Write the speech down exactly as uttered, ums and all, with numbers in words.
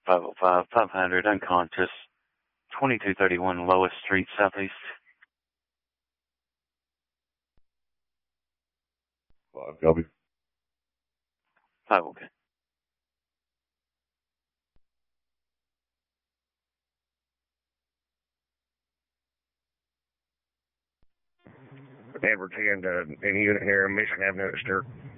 five oh five, five hundred, unconscious, twenty-two thirty-one Lois Street, Southeast. Five, copy. Five, okay. Edward ten, uh, in unit here, Mission Avenue, Stewart.